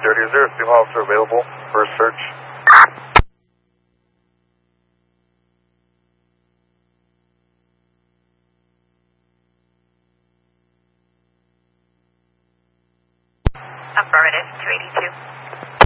230, is there a female officer available for a search? Affirmative, 282.